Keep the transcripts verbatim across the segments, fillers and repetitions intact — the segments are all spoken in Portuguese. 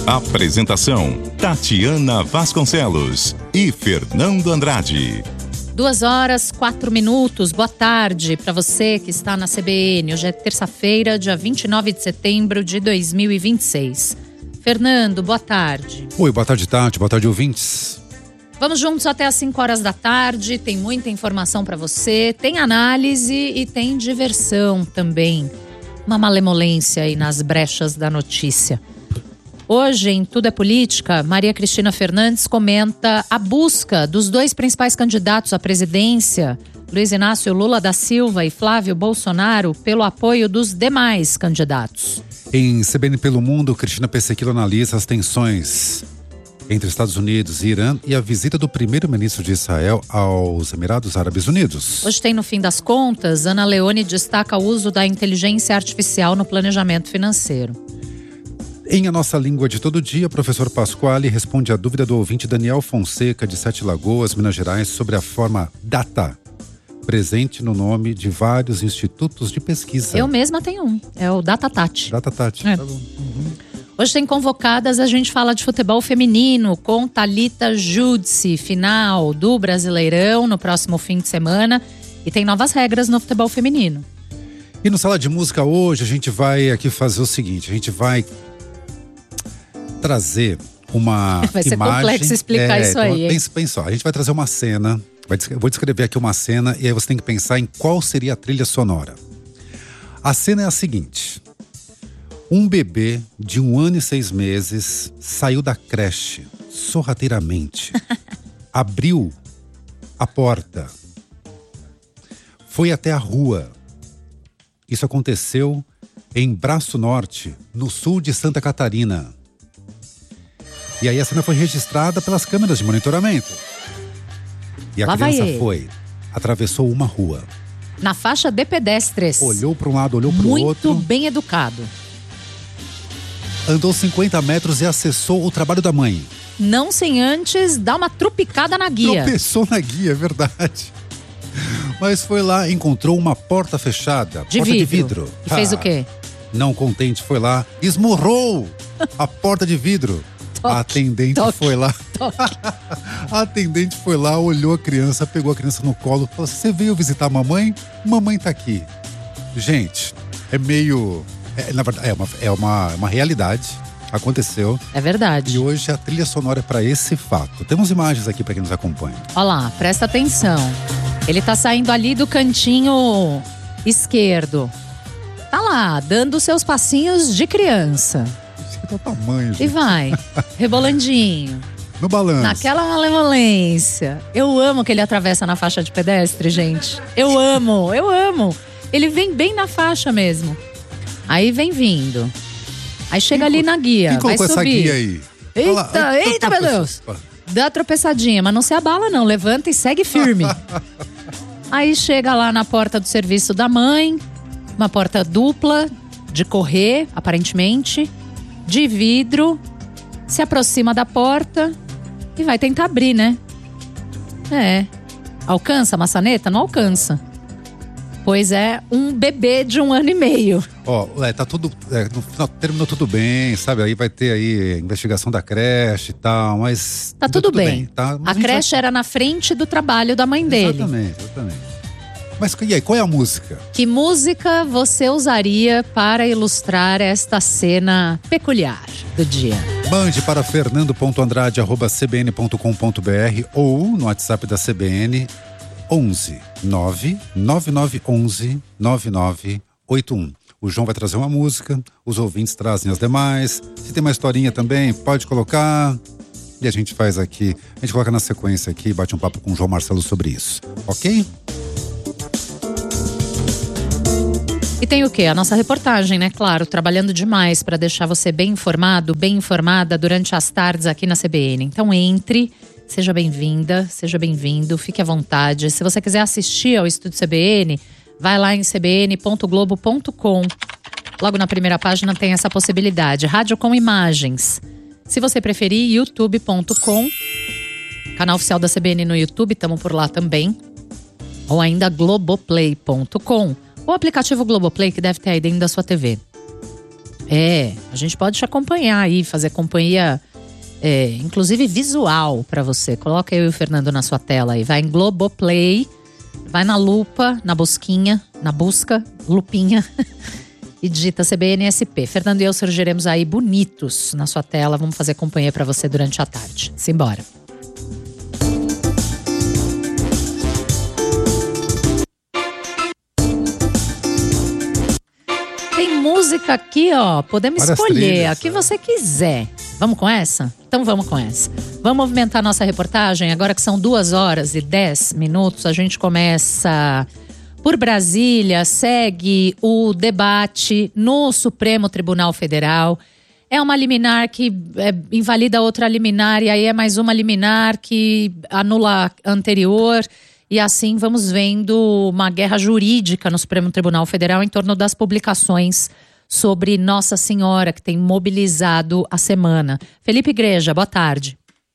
Apresentação: Tatiana Vasconcelos e Fernando Andrade. Duas horas, quatro minutos. Boa tarde para você que está na C B N. Hoje é terça-feira, dia vinte e nove de setembro de dois mil e vinte e seis. Fernando, boa tarde. Oi, boa tarde, Tati. Boa tarde, ouvintes. Vamos juntos até às cinco horas da tarde. Tem muita informação para você. Tem análise e tem diversão também. Uma malemolência aí nas brechas da notícia. Hoje, em Tudo é Política, Maria Cristina Fernandes comenta a busca dos dois principais candidatos à presidência, Luiz Inácio Lula da Silva e Flávio Bolsonaro, pelo apoio dos demais candidatos. Em C B N Pelo Mundo, Cristina Pessequilo analisa as tensões entre Estados Unidos e Irã e a visita do primeiro-ministro de Israel aos Emirados Árabes Unidos. Hoje tem No Fim das Contas, Ana Leone destaca o uso da inteligência artificial no planejamento financeiro. Em A Nossa Língua de Todo Dia, o professor Pasquale responde à dúvida do ouvinte Daniel Fonseca, de Sete Lagoas, Minas Gerais, sobre a forma data, presente no nome de vários institutos de pesquisa. Eu mesma tenho um, é o DataTat. DataTat, é. Tá bom. Uhum. Hoje tem convocadas, a gente fala de futebol feminino com Thalita Judice, final do Brasileirão no próximo fim de semana. E tem novas regras no futebol feminino. E no Sala de Música hoje a gente vai aqui fazer o seguinte, a gente vai trazer uma vai ser imagem, complexo explicar é, isso aí. Então, pensa, pensa, a gente vai trazer uma cena, vai, eu vou descrever aqui uma cena e aí você tem que pensar em qual seria a trilha sonora. A cena é a seguinte: um bebê de um ano e seis meses saiu da creche sorrateiramente, abriu a porta, foi até a rua. Isso aconteceu em Braço Norte, no sul de Santa Catarina. E aí a cena foi registrada pelas câmeras de monitoramento. E a Lá criança foi, atravessou uma rua. Na faixa de pedestres. Olhou para um lado, olhou para o outro. Muito bem educado. Andou cinquenta metros e acessou o trabalho da mãe. Não sem antes dar uma trupicada na guia. Tropeçou na guia, é verdade. Mas foi lá, encontrou uma porta fechada. De porta vidro. de vidro. E fez Ah, o quê? Não contente, foi lá, esmurrou a porta de vidro. Toque, a atendente toque, foi lá. toque. A atendente foi lá, olhou a criança, pegou a criança no colo, falou: você veio visitar a mamãe? Mamãe tá aqui. Gente, é meio… É, na verdade, é uma, é uma, uma realidade. Aconteceu. É verdade. E hoje a trilha sonora é para esse fato. Temos imagens aqui para quem nos acompanha. Olha lá, presta atenção. Ele tá saindo ali do cantinho esquerdo. Tá lá, dando seus passinhos de criança. Esse é o tamanho, gente. E vai, rebolandinho. No balanço. Naquela malemolência. Eu amo que ele atravessa na faixa de pedestre, gente. Eu amo, eu amo. Ele vem bem na faixa mesmo. Aí vem vindo. Aí chega Quem ali na guia, Quem vai colocou essa subir. guia aí? Eita, Olha lá. Ai, eita, meu Deus. Dá a tropeçadinha, mas não se abala não. Levanta e segue firme. Aí chega lá na porta do serviço da mãe. Uma porta dupla, de correr, aparentemente. De vidro. Se aproxima da porta e vai tentar abrir, né? É. Alcança a maçaneta? Não alcança. Pois é, um bebê de um ano e meio. Ó, é, tá tudo… É, no final terminou tudo bem, sabe? Aí vai ter aí investigação da creche e tal, mas… Tá deu tudo bem. tá? Mas A gente creche vai… era na frente do trabalho da mãe dele. Exatamente, exatamente. Mas e aí, qual é a música? Que música você usaria para ilustrar esta cena peculiar do dia? Mande para fernando ponto andrade arroba c b n ponto com ponto b r ou no WhatsApp da C B N onze nove nove nove onze nove nove oito um. O João vai trazer uma música, os ouvintes trazem as demais. Se tem uma historinha também, pode colocar. E a gente faz aqui, a gente coloca na sequência aqui e bate um papo com o João Marcelo sobre isso, ok? E tem o quê? A nossa reportagem, né? Claro, trabalhando demais para deixar você bem informado, bem informada durante as tardes aqui na C B N. Então entre, seja bem-vinda, seja bem-vindo, fique à vontade. Se você quiser assistir ao Estúdio C B N, vai lá em c b n ponto globo ponto com. Logo na primeira página tem essa possibilidade. Rádio com imagens. Se você preferir, youtube ponto com. Canal oficial da C B N no YouTube, estamos por lá também. Ou ainda globoplay ponto com. O aplicativo Globoplay, que deve ter aí dentro da sua T V. É, a gente pode te acompanhar aí, fazer companhia, é, inclusive visual pra você. Coloca eu e o Fernando na sua tela aí. Vai em Globoplay, vai na lupa, na busquinha, na busca, lupinha e digita C B N S P. Fernando e eu surgiremos aí bonitos na sua tela. Vamos fazer companhia pra você durante a tarde. Simbora. Tem música aqui, ó. Podemos Várias escolher trilhas, a que é. você quiser. Vamos com essa? Então vamos com essa. Vamos movimentar nossa reportagem. Agora que são duas horas e dez minutos, a gente começa por Brasília. Segue o debate no Supremo Tribunal Federal. É uma liminar que é, invalida outra liminar, e aí é mais uma liminar que anula a anterior. E assim vamos vendo uma guerra jurídica no Supremo Tribunal Federal em torno das publicações sobre Nossa Senhora, que tem mobilizado a semana. Felipe Igreja, boa tarde.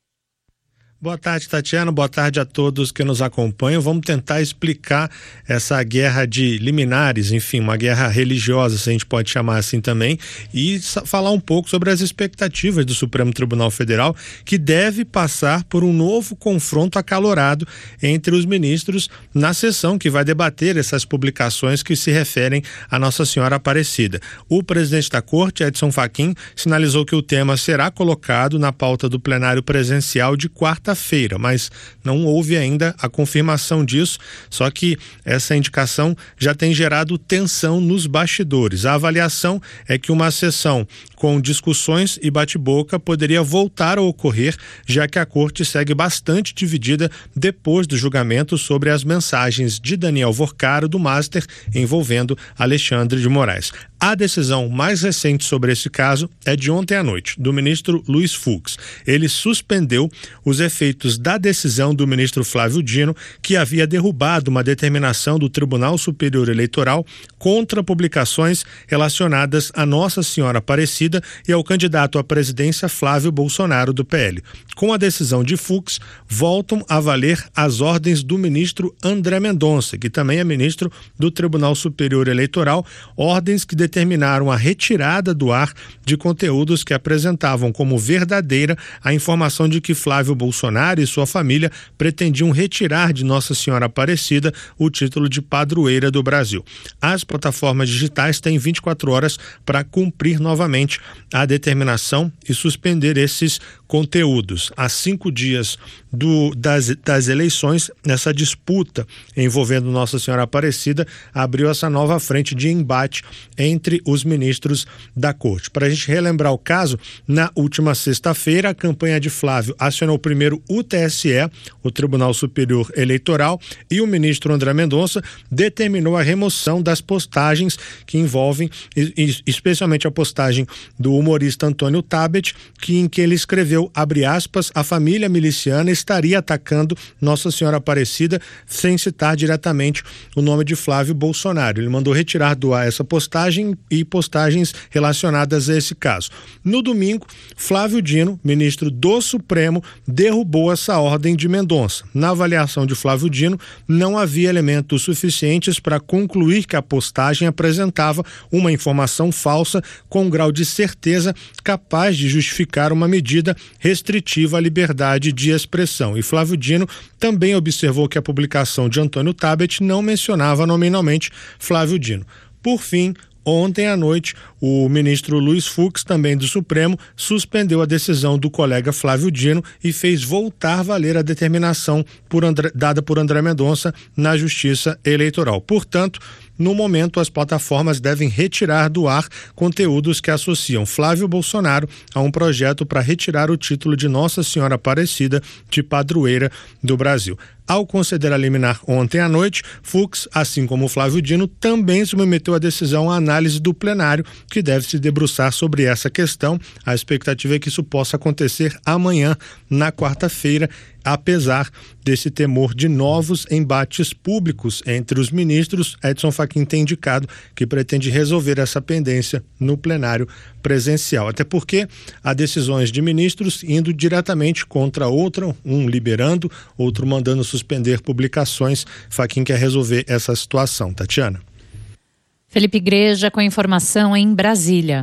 Boa tarde, Tatiana. Boa tarde a todos que nos acompanham. Vamos tentar explicar essa guerra de liminares, enfim, uma guerra religiosa, se a gente pode chamar assim também, e falar um pouco sobre as expectativas do Supremo Tribunal Federal, que deve passar por um novo confronto acalorado entre os ministros na sessão que vai debater essas publicações que se referem a Nossa Senhora Aparecida. O presidente da Corte, Edson Fachin, sinalizou que o tema será colocado na pauta do plenário presencial de quarta feira, mas não houve ainda a confirmação disso, só que essa indicação já tem gerado tensão nos bastidores. A avaliação é que uma sessão com discussões e bate-boca poderia voltar a ocorrer, já que a corte segue bastante dividida depois do julgamento sobre as mensagens de Daniel Vorcaro do Master envolvendo Alexandre de Moraes. A decisão mais recente sobre esse caso é de ontem à noite, do ministro Luiz Fux. Ele suspendeu os efeitos da decisão do ministro Flávio Dino, que havia derrubado uma determinação do Tribunal Superior Eleitoral contra publicações relacionadas a Nossa Senhora Aparecida e ao candidato à presidência Flávio Bolsonaro, do P L. Com a decisão de Fux, voltam a valer as ordens do ministro André Mendonça, que também é ministro do Tribunal Superior Eleitoral, ordens que determinaram a retirada do ar de conteúdos que apresentavam como verdadeira a informação de que Flávio Bolsonaro e sua família pretendiam retirar de Nossa Senhora Aparecida o título de padroeira do Brasil. As plataformas digitais têm vinte e quatro horas para cumprir novamente a determinação e suspender esses conteúdos. Há cinco dias do, das, das eleições, essa disputa envolvendo Nossa Senhora Aparecida abriu essa nova frente de embate entre os ministros da Corte. Para a gente relembrar o caso, na última sexta-feira, a campanha de Flávio acionou primeiro o T S E, o Tribunal Superior Eleitoral, e o ministro André Mendonça determinou a remoção das postagens que envolvem, especialmente a postagem do humorista Antônio Tabet, que, em que ele escreveu, abre aspas, a família miliciana estaria atacando Nossa Senhora Aparecida, sem citar diretamente o nome de Flávio Bolsonaro. Ele mandou retirar do ar essa postagem e postagens relacionadas a esse caso. No domingo, Flávio Dino, ministro do Supremo, derrubou essa ordem de Mendonça. Na avaliação de Flávio Dino, não havia elementos suficientes para concluir que a postagem apresentava uma informação falsa com um grau de certeza capaz de justificar uma medida restritiva à liberdade de expressão. E Flávio Dino também observou que a publicação de Antônio Tabet não mencionava nominalmente Flávio Dino. Por fim, ontem à noite, o ministro Luiz Fux, também do Supremo, suspendeu a decisão do colega Flávio Dino e fez voltar a valer a determinação por André, dada por André Mendonça na Justiça Eleitoral. Portanto, no momento, as plataformas devem retirar do ar conteúdos que associam Flávio Bolsonaro a um projeto para retirar o título de Nossa Senhora Aparecida de padroeira do Brasil. Ao conceder a liminar ontem à noite, Fux, assim como Flávio Dino, também submeteu a decisão à análise do plenário, que deve se debruçar sobre essa questão. A expectativa é que isso possa acontecer amanhã, na quarta-feira, apesar desse temor de novos embates públicos entre os ministros. Edson Fachin tem indicado que pretende resolver essa pendência no plenário presencial, até porque há decisões de ministros indo diretamente contra outra, um liberando, outro mandando suspender publicações. Fachin quer resolver essa situação. Tatiana. Felipe Igreja com a informação em Brasília.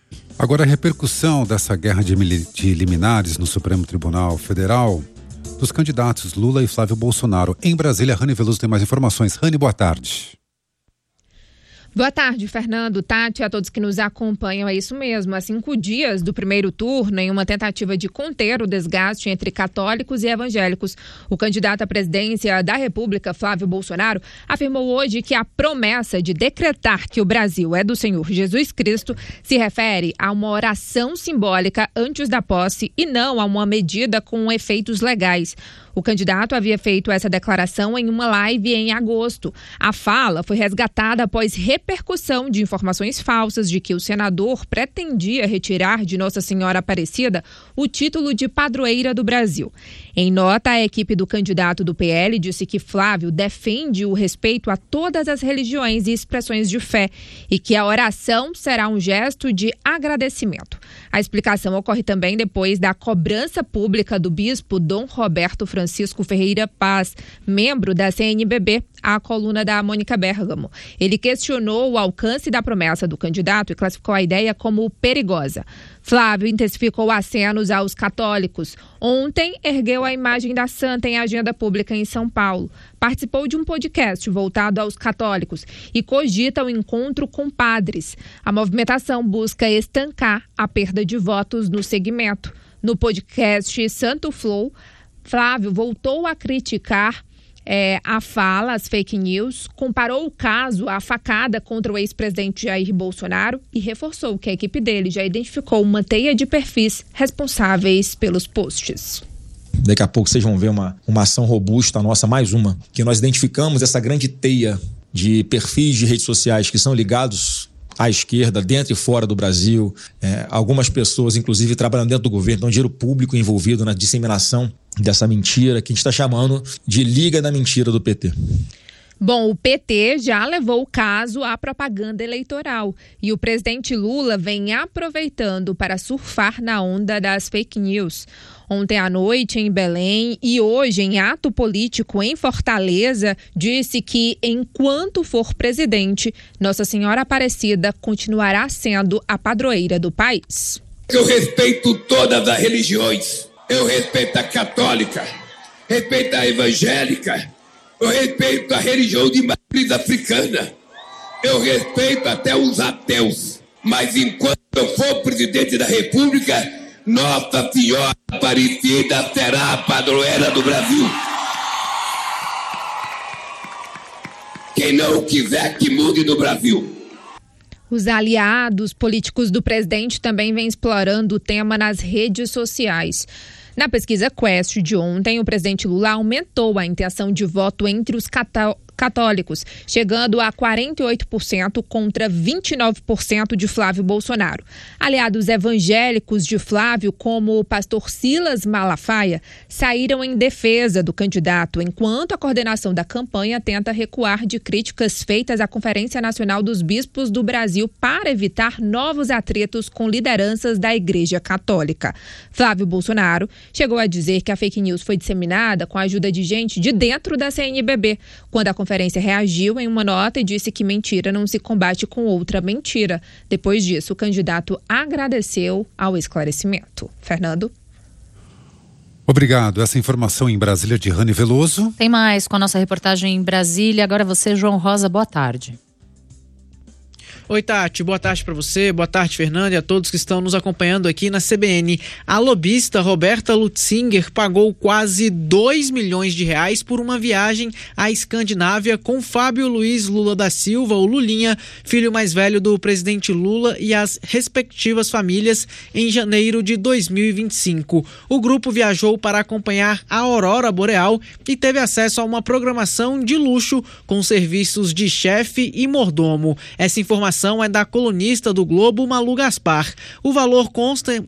Agora, a repercussão dessa guerra de, de liminares no Supremo Tribunal Federal dos candidatos Lula e Flávio Bolsonaro. Em Brasília, Rani Veloso tem mais informações. Rani, boa tarde. Boa tarde, Fernando, Tati, a todos que nos acompanham. É isso mesmo, há cinco dias do primeiro turno, em uma tentativa de conter o desgaste entre católicos e evangélicos, o candidato à presidência da República, Flávio Bolsonaro, afirmou hoje que a promessa de decretar que o Brasil é do Senhor Jesus Cristo se refere a uma oração simbólica antes da posse e não a uma medida com efeitos legais. O candidato havia feito essa declaração em uma live em agosto. A fala foi resgatada após repercussão de informações falsas de que o senador pretendia retirar de Nossa Senhora Aparecida o título de padroeira do Brasil. Em nota, a equipe do candidato do P L disse que Flávio defende o respeito a todas as religiões e expressões de fé e que a oração será um gesto de agradecimento. A explicação ocorre também depois da cobrança pública do bispo Dom Roberto Francisco Ferreira Paz, membro da C N B B, à coluna da Mônica Bergamo. Ele questionou o alcance da promessa do candidato e classificou a ideia como perigosa. Flávio intensificou acenos aos católicos. Ontem, ergueu a imagem da santa em agenda pública em São Paulo. Participou de um podcast voltado aos católicos e cogita o encontro com padres. A movimentação busca estancar a perda de votos no segmento. No podcast Santo Flow, Flávio voltou a criticar É, a fala, as fake news, comparou o caso à facada contra o ex-presidente Jair Bolsonaro e reforçou que a equipe dele já identificou uma teia de perfis responsáveis pelos posts. Daqui a pouco vocês vão ver uma, uma ação robusta, nossa, mais uma, que nós identificamos essa grande teia de perfis de redes sociais que são ligados à esquerda, dentro e fora do Brasil, é, algumas pessoas, inclusive, trabalhando dentro do governo, então dinheiro público envolvido na disseminação dessa mentira, que a gente está chamando de Liga da Mentira do P T. Bom, o P T já levou o caso à propaganda eleitoral e o presidente Lula vem aproveitando para surfar na onda das fake news. Ontem à noite em Belém e hoje em ato político em Fortaleza, disse que enquanto for presidente, Nossa Senhora Aparecida continuará sendo a padroeira do país. Eu respeito todas as religiões, eu respeito a católica, respeito a evangélica, eu respeito a religião de matriz africana, eu respeito até os ateus, mas enquanto eu for presidente da República, Nossa Senhora Aparecida será a padroeira do Brasil. Quem não quiser que mude no Brasil. Os aliados políticos do presidente também vêm explorando o tema nas redes sociais. Na pesquisa Quest de ontem, o presidente Lula aumentou a intenção de voto entre os cató- católicos, chegando a quarenta e oito por cento contra vinte e nove por cento de Flávio Bolsonaro. Aliados evangélicos de Flávio, como o pastor Silas Malafaia, saíram em defesa do candidato, enquanto a coordenação da campanha tenta recuar de críticas feitas à Conferência Nacional dos Bispos do Brasil para evitar novos atritos com lideranças da Igreja Católica. Flávio Bolsonaro chegou a dizer que a fake news foi disseminada com a ajuda de gente de dentro da C N B B, quando a A conferência reagiu em uma nota e disse que mentira não se combate com outra mentira. Depois disso, o candidato agradeceu ao esclarecimento. Fernando? Obrigado. Essa informação em Brasília de Rani Veloso. Tem mais com a nossa reportagem em Brasília. Agora você, João Rosa, boa tarde. Oi, Tati, boa tarde para você, boa tarde, Fernando, e a todos que estão nos acompanhando aqui na C B N. A lobista Roberta Lutzinger pagou quase dois milhões de reais por uma viagem à Escandinávia com Fábio Luiz Lula da Silva, o Lulinha, filho mais velho do presidente Lula, e as respectivas famílias em janeiro de dois mil e vinte e cinco. O grupo viajou para acompanhar a aurora boreal e teve acesso a uma programação de luxo com serviços de chefe e mordomo. Essa informação é da colunista do Globo, Malu Gaspar. O valor consta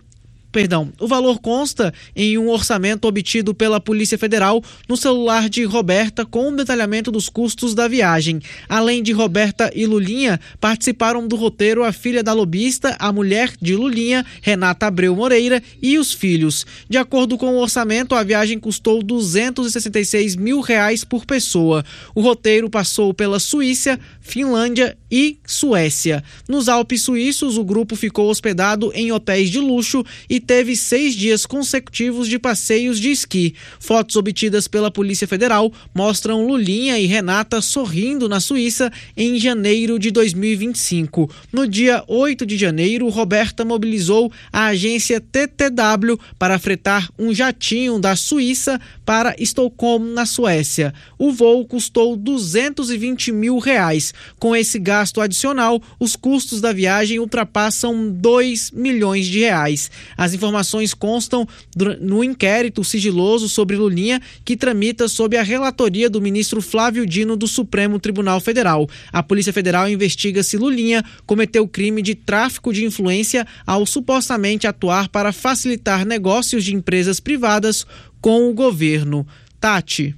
Perdão, o valor consta em um orçamento obtido pela Polícia Federal no celular de Roberta com o detalhamento dos custos da viagem. Além de Roberta e Lulinha, participaram do roteiro a filha da lobista, a mulher de Lulinha, Renata Abreu Moreira, e os filhos. De acordo com o orçamento, a viagem custou duzentos e sessenta e seis mil reais por pessoa. O roteiro passou pela Suíça, Finlândia e Suécia. Nos Alpes suíços, o grupo ficou hospedado em hotéis de luxo e teve seis dias consecutivos de passeios de esqui. Fotos obtidas pela Polícia Federal mostram Lulinha e Renata sorrindo na Suíça em janeiro de dois mil e vinte e cinco. No dia oito de janeiro, Roberta mobilizou a agência T T W para fretar um jatinho da Suíça para Estocolmo, na Suécia. O voo custou duzentos e vinte mil reais. Com esse gasto adicional, os custos da viagem ultrapassam dois milhões de reais. As informações constam no inquérito sigiloso sobre Lulinha, que tramita sob a relatoria do ministro Flávio Dino do Supremo Tribunal Federal. A Polícia Federal investiga se Lulinha cometeu crime de tráfico de influência ao supostamente atuar para facilitar negócios de empresas privadas com o governo. Tati.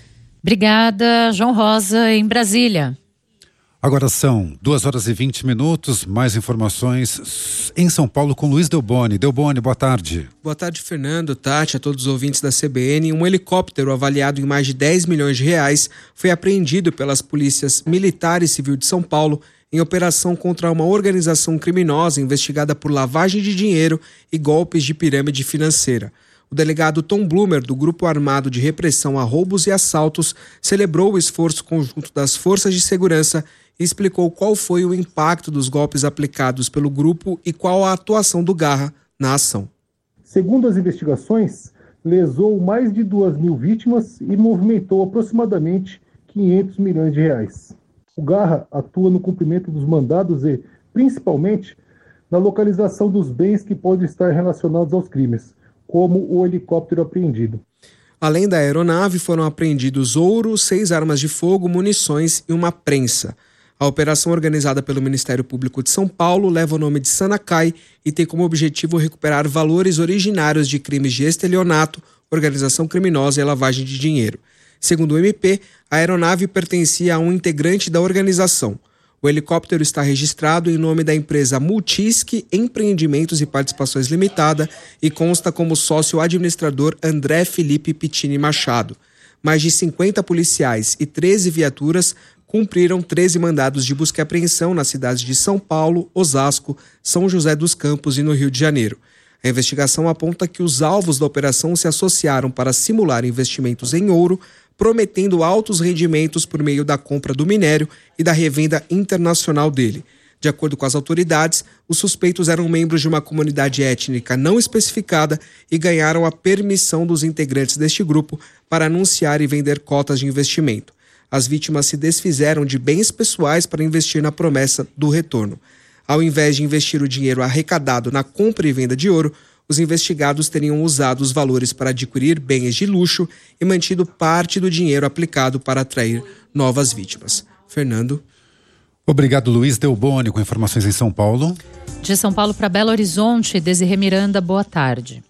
Obrigada, João Rosa, em Brasília. Agora são duas horas e vinte minutos, mais informações em São Paulo com Luiz Delboni. Delboni, boa tarde. Boa tarde, Fernando, Tati, a todos os ouvintes da C B N. Um helicóptero avaliado em mais de dez milhões de reais foi apreendido pelas polícias militar e civil de São Paulo em operação contra uma organização criminosa investigada por lavagem de dinheiro e golpes de pirâmide financeira. O delegado Tom Blumer, do Grupo Armado de Repressão a Roubos e Assaltos, celebrou o esforço conjunto das forças de segurança e explicou qual foi o impacto dos golpes aplicados pelo grupo e qual a atuação do Garra na ação. Segundo as investigações, lesou mais de duas mil vítimas e movimentou aproximadamente quinhentos milhões de reais. O Garra atua no cumprimento dos mandados e, principalmente, na localização dos bens que podem estar relacionados aos crimes, como o helicóptero apreendido. Além da aeronave, foram apreendidos ouro, seis armas de fogo, munições e uma prensa. A operação, organizada pelo Ministério Público de São Paulo, leva o nome de Sanacai e tem como objetivo recuperar valores originários de crimes de estelionato, organização criminosa e lavagem de dinheiro. Segundo o M P, a aeronave pertencia a um integrante da organização. O helicóptero está registrado em nome da empresa Multisc Empreendimentos e Participações Limitada e consta como sócio administrador André Felipe Pittini Machado. Mais de cinquenta policiais e treze viaturas cumpriram treze mandados de busca e apreensão nas cidades de São Paulo, Osasco, São José dos Campos e no Rio de Janeiro. A investigação aponta que os alvos da operação se associaram para simular investimentos em ouro, prometendo altos rendimentos por meio da compra do minério e da revenda internacional dele. De acordo com as autoridades, os suspeitos eram membros de uma comunidade étnica não especificada e ganharam a permissão dos integrantes deste grupo para anunciar e vender cotas de investimento. As vítimas se desfizeram de bens pessoais para investir na promessa do retorno. Ao invés de investir o dinheiro arrecadado na compra e venda de ouro, os investigados teriam usado os valores para adquirir bens de luxo e mantido parte do dinheiro aplicado para atrair novas vítimas. Fernando. Obrigado, Luiz Delboni, com informações em São Paulo. De São Paulo para Belo Horizonte, Desirê Miranda, boa tarde.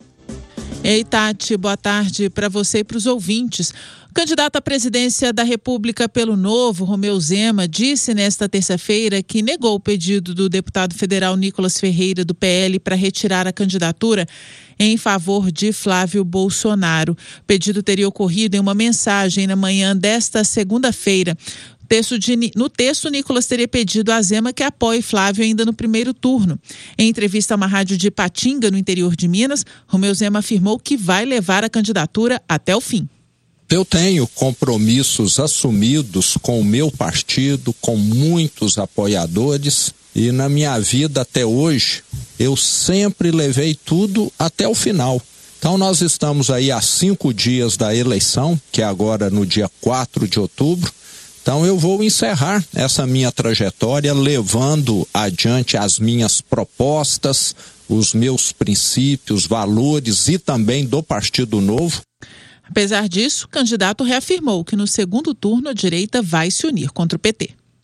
Ei, Tati, boa tarde para você e para os ouvintes. O candidato à presidência da República pelo Novo, Romeu Zema, disse nesta terça-feira que negou o pedido do deputado federal Nicolas Ferreira, do P L, para retirar a candidatura em favor de Flávio Bolsonaro. O pedido teria ocorrido em uma mensagem na manhã desta segunda-feira. Texto de, no texto, Nicolas teria pedido a Zema que apoie Flávio ainda no primeiro turno. Em entrevista a uma rádio de Patinga, no interior de Minas, Romeu Zema afirmou que vai levar a candidatura até o fim. Eu tenho compromissos assumidos com o meu partido, com muitos apoiadores, e na minha vida até hoje eu sempre levei tudo até o final. Então nós estamos aí há cinco dias da eleição, que é agora no dia quatro de outubro. Então eu vou encerrar essa minha trajetória levando adiante as minhas propostas, os meus princípios, valores e também do Partido Novo. Apesar disso, o candidato reafirmou que no segundo turno a direita vai se unir contra o P T.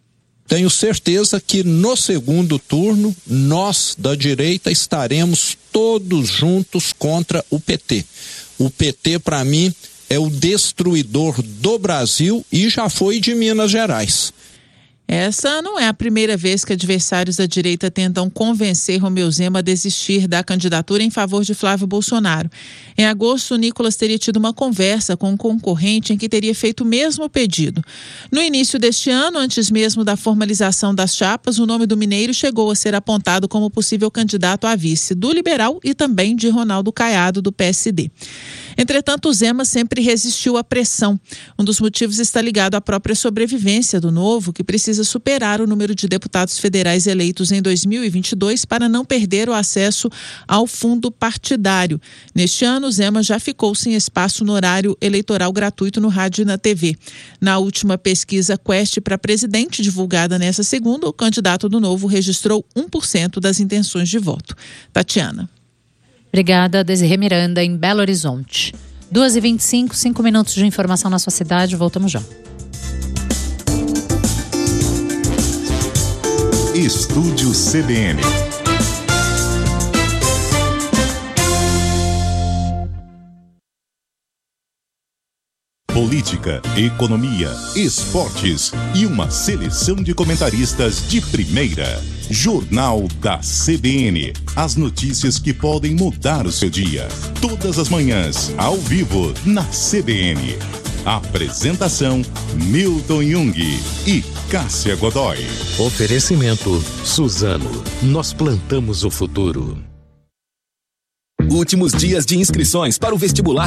tenho certeza que no segundo turno, nós da direita estaremos todos juntos contra o P T. O P T, para mim, é o destruidor do Brasil e já foi de Minas Gerais. Essa não é a primeira vez que adversários da direita tentam convencer Romeu Zema a desistir da candidatura em favor de Flávio Bolsonaro. Em agosto, Nicolas teria tido uma conversa com um concorrente em que teria feito o mesmo pedido. No início deste ano, antes mesmo da formalização das chapas, o nome do mineiro chegou a ser apontado como possível candidato a vice do Liberal e também de Ronaldo Caiado, do P S D. Entretanto, o Zema sempre resistiu à pressão. Um dos motivos está ligado à própria sobrevivência do Novo, que precisa superar o número de deputados federais eleitos em dois mil e vinte e dois para não perder o acesso ao fundo partidário. Neste ano, o Zema já ficou sem espaço no horário eleitoral gratuito no rádio e na T V. Na última pesquisa Quest para presidente, divulgada nesta segunda, o candidato do Novo registrou um por cento das intenções de voto. Tatiana. Obrigada, Desirê Miranda, em Belo Horizonte. duas e vinte e cinco, cinco minutos de informação na sua cidade. Voltamos já. Estúdio C B N. Política, economia, esportes e uma seleção de comentaristas de primeira. Jornal da C B N. As notícias que podem mudar o seu dia. Todas as manhãs, ao vivo, na C B N. Apresentação: Milton Jung e Cássia Godoy. Oferecimento: Suzano. Nós plantamos o futuro. Últimos dias de inscrições para o vestibular